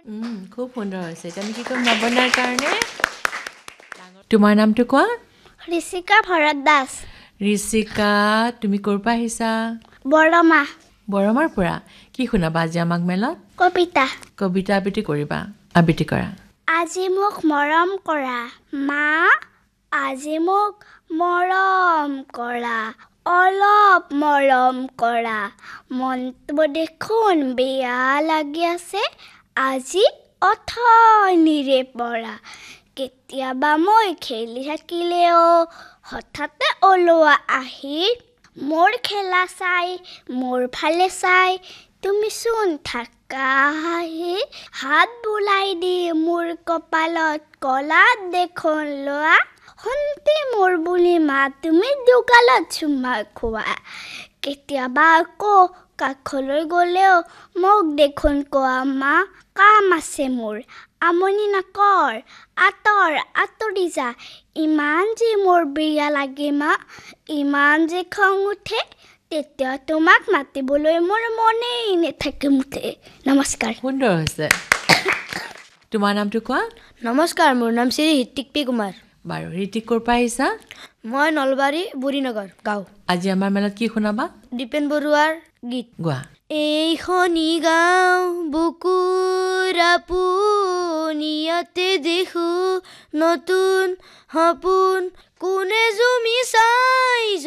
খুব সুন্দৰ হৈছে এতিয়া আমি কি কৰিম নবনাৰ কাৰণে তোমাৰ নামটো কোৱা ঋষিকা ভৰত দাস ঋষিকা তুমি ক'ৰ পৰা আহিছা বৰমা বৰমাৰ পৰা কি শুনাবা আজি আমাক মেলত কবিতা কবিতা আবৃত্তি কৰিবা আবৃত্তি কৰা আজি মোক মৰম কৰা মা আজি মোক মৰম কৰা অলপ মৰম কৰা মনটো দেখোন বেয়া লাগি আছে আজি অথনিৰে পৰা কেতিয়াবা মই খেলি থাকিলেও হঠাতে ওলোৱা আহি মোৰ খেলা চাই মোৰ ফালে চাই তুমি চোন থাকা হাঁহি হাত বুলাই দি মোৰ কপালত কলাত দেখোন লোৱা শুনতে মোৰ বুলি মা তুমি দুগালত চুমা খোৱা কেতিয়াবা আকৌ কাষলৈ গ'লেও মোক দেখোন কোৱা মা কাম আছে মোৰ আমনি নকৰ আঁতৰি যা ইমান যে মোৰ বেয়া লাগে মা ইমান যে খং উঠে তেতিয়া তোমাক মাতিবলৈ মোৰ মনেই নাথাকে মুঠে নমস্কাৰ সুন্দৰ হৈছে তোমাৰ নামটো কোৱা নমস্কাৰ মোৰ নাম শ্ৰী হিতিক পি কুমাৰ বাৰু ঋতিক ক'ৰ পৰা আহিছা মই নলবাৰী বুঢ়ীনগৰ গাঁও আজি আমাৰ মেলত কি শুনাবা দীপেন বৰুৱাৰ গীত গোৱা এইখনি গাঁও বুকুৰ আপুনিয়াতে দেখো নতুন সপোন কোনে জুমি চাই